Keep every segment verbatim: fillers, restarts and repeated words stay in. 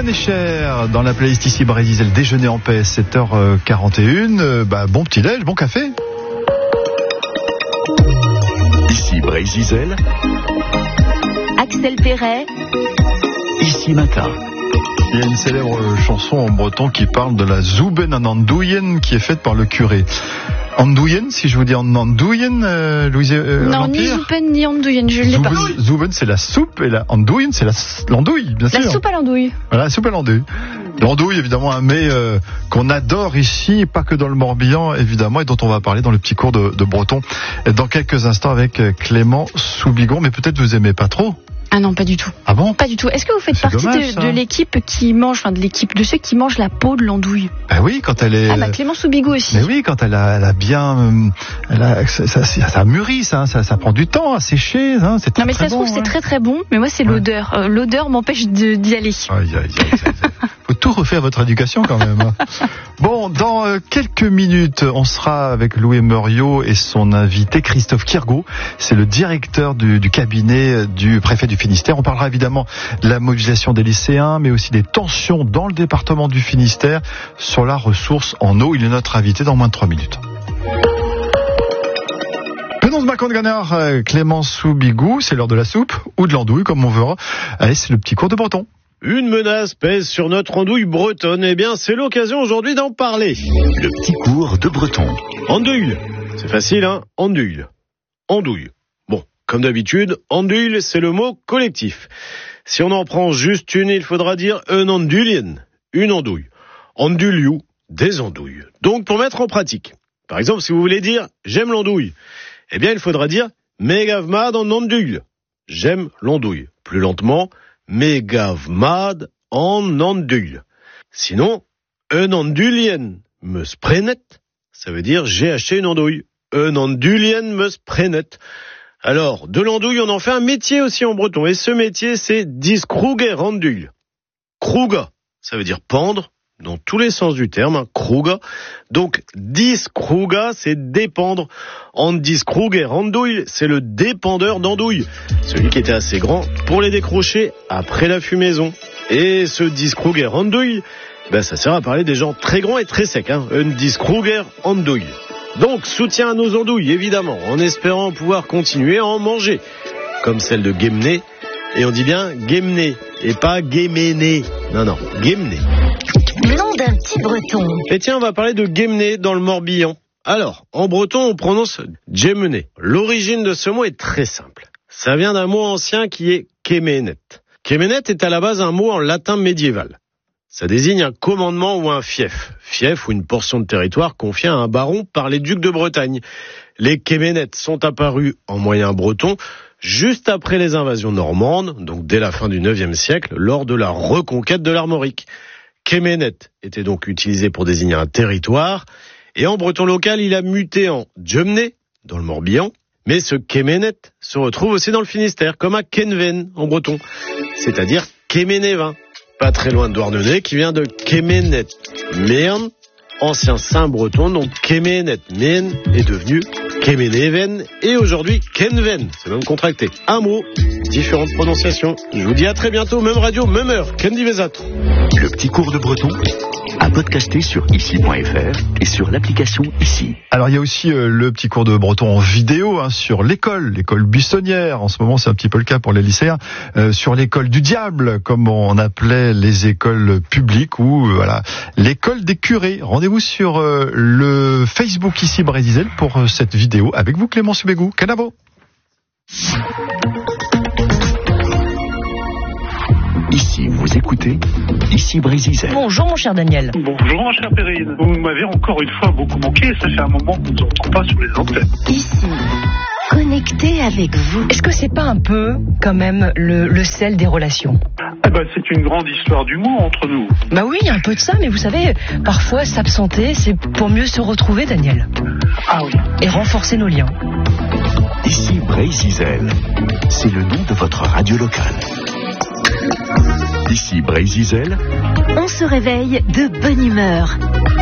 Necher dans la playlist ici Brésil, déjeuner en paix, sept heures quarante et une. Bah, bon petit déj, bon café. Ici Brésil. Axel Perret. Ici Matin. Il y a une célèbre chanson en breton qui parle de la Zouben en andouyen qui est faite par le curé. Andouyen, si je vous dis en andouyen, euh, Louise euh, Non, l'Empire. ni Zouben ni andouyen, je l'ai pas. Zouben, c'est la soupe et la andouyen, c'est la, l'andouille, bien sûr. La soupe à l'andouille. Voilà, la soupe à l'andouille. L'andouille, évidemment, un mets euh, qu'on adore ici, pas que dans le Morbihan, évidemment, et dont on va parler dans le petit cours de, de breton dans quelques instants avec Clément Soubigon. Mais peut-être vous aimez pas trop. Ah non, pas du tout. Ah bon? Pas du tout. Est-ce que vous faites C'est partie dommage, de, de l'équipe qui mange, enfin de l'équipe de ceux qui mangent la peau de l'andouille? Ben oui, quand elle est. Ah bah Clément Soubigon aussi. Mais oui, quand elle a, elle a bien, elle a, ça, ça, ça mûrit, ça, ça, ça prend du temps à sécher, hein, c'est très, Non mais très ça se bon, trouve ouais. c'est très très bon, mais moi c'est Ouais. l'odeur. Euh, l'odeur m'empêche de, d'y aller. Aïe, aïe, aïe, aïe, aïe. Faut tout refaire votre éducation quand même. Bon, dans euh, quelques minutes, on sera avec Louis Meuriot et son invité Christophe Kirgaud. C'est le directeur du, du cabinet du préfet du Finistère. On parlera évidemment de la mobilisation des lycéens, mais aussi des tensions dans le département du Finistère sur la ressource en eau. Il est notre invité dans moins de trois minutes. Penons Macon de Ganard, Clément Soubigou, c'est l'heure de la soupe ou de l'andouille, comme on verra. Allez, c'est le petit cours de breton. Une menace pèse sur notre andouille bretonne. Eh bien, c'est l'occasion aujourd'hui d'en parler. Le petit cours de breton. Andouille. C'est facile, hein? Andouille. Andouille. Bon, comme d'habitude, andouille, c'est le mot collectif. Si on en prend juste une, il faudra dire un andouillien. Une andouille. Andouillou, des andouilles. Donc, pour mettre en pratique. Par exemple, si vous voulez dire j'aime l'andouille, eh bien, il faudra dire megavmad en andouille. J'aime l'andouille. Plus lentement, megavmad en andouille. Sinon, un andouillien me sprenet, ça veut dire j'ai acheté une andouille. Un andouillien me sprenet. Alors, de l'andouille, on en fait un métier aussi en breton. Et ce métier, c'est diskrouger andouille. Krouga, ça veut dire pendre, dans tous les sens du terme, hein, krouga. Donc, diskrouga, c'est dépendre. En diskrouger andouille, c'est le dépendeur d'andouille. Celui qui était assez grand pour les décrocher après la fumaison. Et ce diskrouger andouille, ben, ça sert à parler des gens très grands et très secs, hein. Un diskrouger andouille. Donc, soutien à nos andouilles, évidemment, en espérant pouvoir continuer à en manger. Comme celle de Guémené. Et on dit bien Guémené, et pas Guéméné. Non, non, Guémené. Nom d'un petit breton. Et tiens, on va parler de Guémené dans le Morbihan. Alors, en breton, on prononce Djemené. L'origine de ce mot est très simple. Ça vient d'un mot ancien qui est Kéménet. Kéménet est à la base un mot en latin médiéval. Ça désigne un commandement ou un fief. Fief ou une portion de territoire confiée à un baron par les ducs de Bretagne. Les Kéménètes sont apparus en moyen breton juste après les invasions normandes, donc dès la fin du neuvième siècle, lors de la reconquête de l'Armorique. Kéménet était donc utilisé pour désigner un territoire, et en breton local, il a muté en Djemné, dans le Morbihan, mais ce Kéménet se retrouve aussi dans le Finistère, comme à Kenven, en breton, c'est-à-dire Kéménévin, pas très loin de Douarnenez, qui vient de Kéménet Mern, ancien saint breton, donc Kéménet Mern est devenu Kéménéven, et aujourd'hui Kenven, c'est même contracté. Un mot, différentes prononciations. Je vous dis à très bientôt, même radio, même heure, Ken Divezat. Le petit cours de breton à podcaster sur ici point f r et sur l'application Ici. Alors il y a aussi euh, le petit cours de breton en vidéo hein, sur l'école, l'école buissonnière. En ce moment c'est un petit peu le cas pour les lycéens. Euh, sur l'école du diable, comme on appelait les écoles publiques, ou euh, voilà l'école des curés. Rendez-vous sur euh, le Facebook Ici Brésil pour euh, cette vidéo avec vous Clément Soubigou. Canavo. Ici, vous écoutez Ici Brésil. Bonjour mon cher Daniel. Bonjour mon cher Perrine. Vous m'avez encore une fois beaucoup manqué, ça fait un moment qu'on ne vous entend pas sur les antennes. Ici, connecté avec vous. Est-ce que c'est pas un peu quand même le, le sel des relations? Eh ben, c'est une grande histoire d'humour entre nous. Bah oui, il y a un peu de ça, mais vous savez, parfois s'absenter, c'est pour mieux se retrouver, Daniel. Ah oui. Et renforcer nos liens. Ici Brésil, c'est le nom de votre radio locale. Ici Brésil, On se réveille de bonne humeur.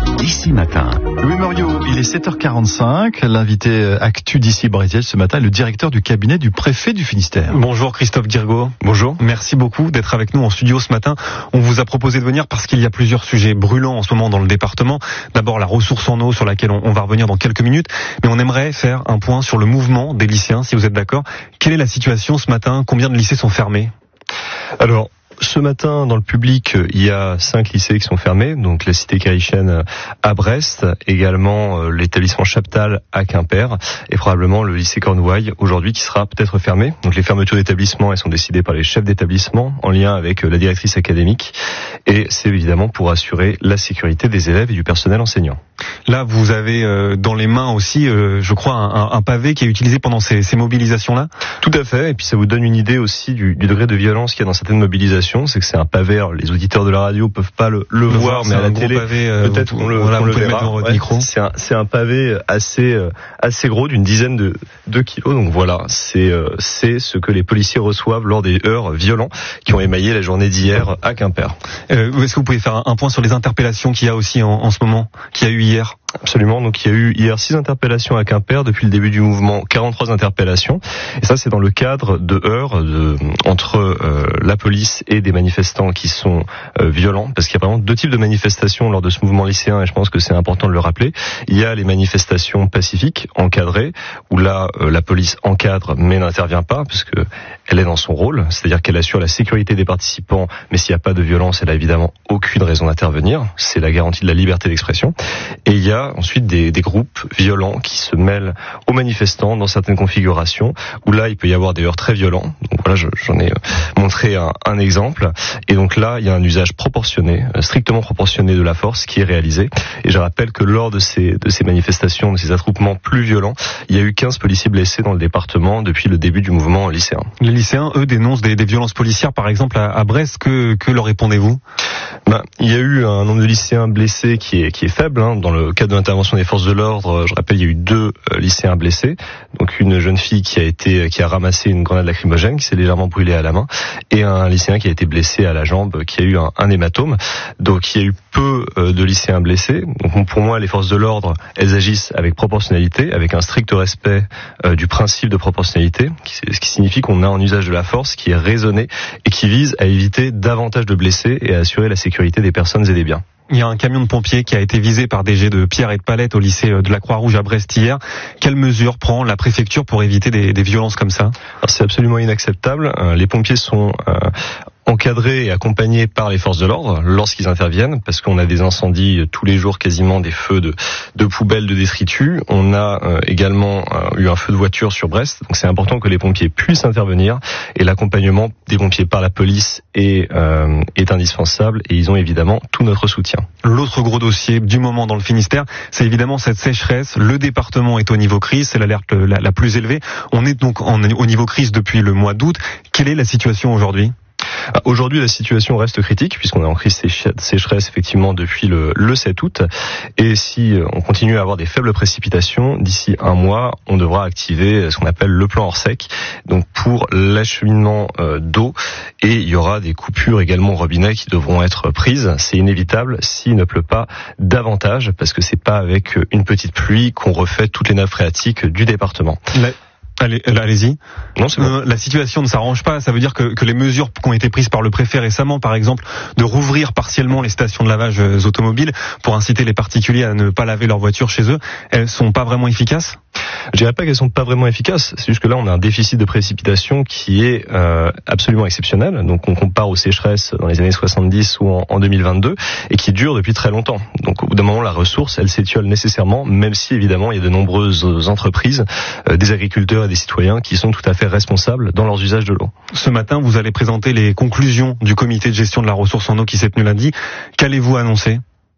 d'ici matin. Louis Moriot, il est sept heures quarante-cinq. L'invité actu d'ici Brésil ce matin est le directeur du cabinet du préfet du Finistère. Bonjour Christophe Guirgaud. Bonjour. Merci beaucoup d'être avec nous en studio ce matin. On vous a proposé de venir parce qu'il y a plusieurs sujets brûlants en ce moment dans le département. D'abord la ressource en eau sur laquelle on, on va revenir dans quelques minutes. Mais on aimerait faire un point sur le mouvement des lycéens, si vous êtes d'accord. Quelle est la situation ce matin? Combien de lycées sont fermés? Alors, ce matin, dans le public, il y a cinq lycées qui sont fermés, donc la cité Carichène à Brest, également l'établissement Chaptal à Quimper, et probablement le lycée Cornouailles aujourd'hui qui sera peut-être fermé. Donc les fermetures d'établissement, elles sont décidées par les chefs d'établissement en lien avec la directrice académique, et c'est évidemment pour assurer la sécurité des élèves et du personnel enseignant. Là, vous avez euh, dans les mains aussi, euh, je crois, un, un pavé qui est utilisé pendant ces, ces mobilisations-là. Tout à fait, et puis ça vous donne une idée aussi du, du degré de violence qu'il y a dans certaines mobilisations. C'est que c'est un pavé. Alors, les auditeurs de la radio peuvent pas le, le, le voir, voir, mais à la télé, pavé, euh, peut-être qu'on le, voilà, on le verra. Ouais, micro. C'est un, c'est un pavé assez, assez gros, d'une dizaine de, de kilos. Donc voilà, c'est, c'est ce que les policiers reçoivent lors des heurts violents qui ont émaillé la journée d'hier à Quimper. Euh, est-ce que vous pouvez faire un, un point sur les interpellations qu'il y a aussi en, en ce moment, qu'il y a eu hier? Absolument. Donc il y a eu hier six interpellations à Quimper depuis le début du mouvement, quarante-trois interpellations. Et ça, c'est dans le cadre de heurts de, entre euh, la police et des manifestants qui sont euh, violents, parce qu'il y a vraiment deux types de manifestations lors de ce mouvement lycéen, et je pense que c'est important de le rappeler. Il y a les manifestations pacifiques, encadrées, où là euh, la police encadre mais n'intervient pas, parce que elle est dans son rôle, c'est-à-dire qu'elle assure la sécurité des participants, mais s'il n'y a pas de violence, elle a évidemment aucune raison d'intervenir. C'est la garantie de la liberté d'expression. Et il y a ensuite des, des groupes violents qui se mêlent aux manifestants dans certaines configurations, où là il peut y avoir des heurts très violents. Donc voilà, je, j'en ai montré un, un exemple. Et donc là, il y a un usage proportionné, strictement proportionné de la force qui est réalisé. Et je rappelle que lors de ces, de ces manifestations, de ces attroupements plus violents, il y a eu quinze policiers blessés dans le département depuis le début du mouvement lycéen. Les lycéens, eux, dénoncent des, des violences policières, par exemple à, à Brest. Que, que leur répondez-vous? Ben, il y a eu un nombre de lycéens blessés qui est, qui est faible. Hein. Dans le cadre de l'intervention des forces de l'ordre, je rappelle, il y a eu deux euh, lycéens blessés. Donc une jeune fille qui a été, qui a ramassé une grenade lacrymogène, qui s'est légèrement brûlée à la main, et un lycéen qui a été blessé à la jambe, qui a eu un, un hématome. Donc il y a eu peu euh, de lycéens blessés. Donc pour moi, les forces de l'ordre, elles agissent avec proportionnalité, avec un strict respect euh, du principe de proportionnalité, qui, ce qui signifie qu'on a un usage de la force qui est raisonné et qui vise à éviter davantage de blessés et à assurer la sécurité des personnes et des biens. Il y a un camion de pompiers qui a été visé par des jets de pierre et de palettes au lycée de la Croix-Rouge à Brest hier. Quelles mesures prend la préfecture pour éviter des, des violences comme ça? Alors, c'est absolument inacceptable. Les pompiers sont euh, encadrés et accompagnés par les forces de l'ordre lorsqu'ils interviennent, parce qu'on a des incendies tous les jours, quasiment des feux de, de poubelles, de détritus. On a euh, également euh, eu un feu de voiture sur Brest, donc c'est important que les pompiers puissent intervenir, et l'accompagnement des pompiers par la police est, euh, est indispensable, et ils ont évidemment tout notre soutien. L'autre gros dossier du moment dans le Finistère, c'est évidemment cette sécheresse. Le département est au niveau crise, c'est l'alerte la, la plus élevée. On est donc en, au niveau crise depuis le mois d'août. Quelle est la situation aujourd'hui ? Aujourd'hui, la situation reste critique puisqu'on est en crise sécheresse effectivement depuis le, le sept août. Et si on continue à avoir des faibles précipitations, d'ici un mois, on devra activer ce qu'on appelle le plan hors sec, donc pour l'acheminement d'eau. Et il y aura des coupures également au robinet qui devront être prises. C'est inévitable s'il ne pleut pas davantage, parce que c'est pas avec une petite pluie qu'on refait toutes les nappes phréatiques du département. La... Allez, allez-y. Non, c'est bon. euh, la situation ne s'arrange pas. Ça veut dire que, que les mesures qui ont été prises par le préfet récemment, par exemple, de rouvrir partiellement les stations de lavage automobiles pour inciter les particuliers à ne pas laver leur voiture chez eux, elles sont pas vraiment efficaces ? Je dirais pas qu'elles sont pas vraiment efficaces. C'est juste que là, on a un déficit de précipitation qui est euh, absolument exceptionnel. Donc, on compare aux sécheresses dans les années soixante-dix ou en, en deux mille vingt-deux, et qui dure depuis très longtemps. Donc, au bout d'un moment, la ressource, elle s'étiole nécessairement, même si évidemment, il y a de nombreuses entreprises, euh, des agriculteurs et des citoyens qui sont tout à fait responsables dans leurs usages de l'eau. Ce matin, vous allez présenter les conclusions du comité de gestion de la ressource en eau qui s'est tenu lundi. Qu'allez-vous annoncer ?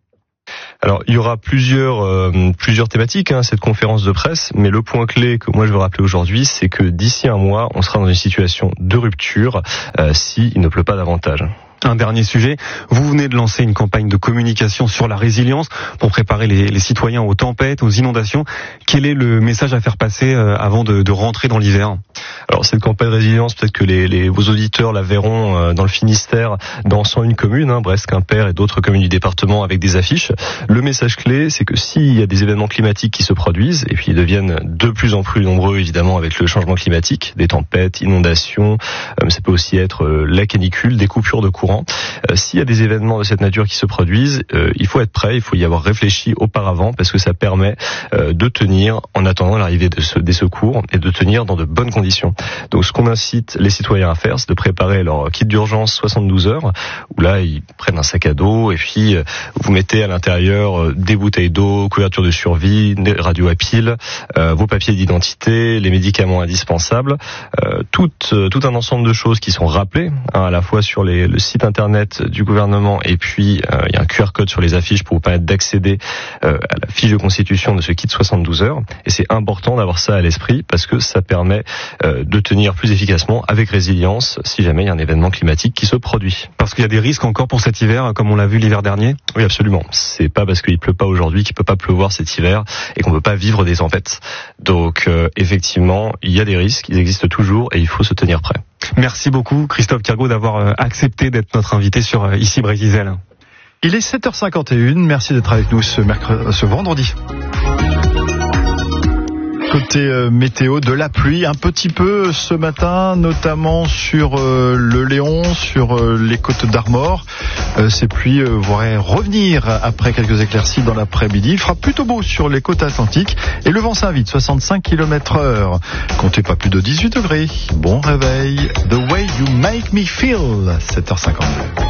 Alors, il y aura plusieurs euh, plusieurs thématiques hein, cette conférence de presse, mais le point clé que moi je veux rappeler aujourd'hui, c'est que d'ici un mois, on sera dans une situation de rupture euh, s'il ne pleut pas davantage. Un dernier sujet, vous venez de lancer une campagne de communication sur la résilience pour préparer les, les citoyens aux tempêtes, aux inondations. Quel est le message à faire passer avant de, de rentrer dans l'hiver ? Alors cette campagne de résilience, peut-être que les, les, vos auditeurs la verront dans le Finistère, dans cent une communes, hein, Brest, Quimper et d'autres communes du département avec des affiches. Le message clé, c'est que s'il y a des événements climatiques qui se produisent, et puis ils deviennent de plus en plus nombreux évidemment avec le changement climatique, des tempêtes, inondations, euh, ça peut aussi être euh, la canicule, des coupures de courant. Euh, s'il y a des événements de cette nature qui se produisent, euh, il faut être prêt, il faut y avoir réfléchi auparavant parce que ça permet euh, de tenir en attendant l'arrivée de ce, des secours et de tenir dans de bonnes conditions. Donc ce qu'on incite les citoyens à faire, c'est de préparer leur kit d'urgence soixante-douze heures, où là ils prennent un sac à dos et puis euh, vous mettez à l'intérieur euh, des bouteilles d'eau, couverture de survie, des radios à piles, euh, vos papiers d'identité, les médicaments indispensables, euh, tout, euh, tout un ensemble de choses qui sont rappelées hein, à la fois sur les, le site internet du gouvernement et puis euh, il y a un Q R code sur les affiches pour vous permettre d'accéder euh, à la fiche de constitution de ce kit soixante-douze heures et c'est important d'avoir ça à l'esprit parce que ça permet euh, de tenir plus efficacement avec résilience si jamais il y a un événement climatique qui se produit. Parce qu'il y a des risques encore pour cet hiver comme on l'a vu l'hiver dernier ? Oui absolument, c'est pas parce qu'il pleut pas aujourd'hui qu'il peut pas pleuvoir cet hiver et qu'on peut pas vivre des tempêtes. Donc euh, effectivement, il y a des risques, ils existent toujours et il faut se tenir prêt. Merci beaucoup Christophe Kiergaud d'avoir accepté d'être notre invité sur Ici Brésil. Il est sept heures cinquante et une, merci d'être avec nous ce, mercredi, ce vendredi. Côté euh, météo, de la pluie un petit peu ce matin, notamment sur euh, le Léon, sur euh, les côtes d'Armor. Euh, ces pluies euh, voudraient revenir après quelques éclaircies dans l'après-midi. Il fera plutôt beau sur les côtes atlantiques et le vent s'invite, soixante-cinq kilomètres heure. Comptez pas plus de dix-huit degrés. Bon réveil. The way you make me feel, sept heures cinquante-deux.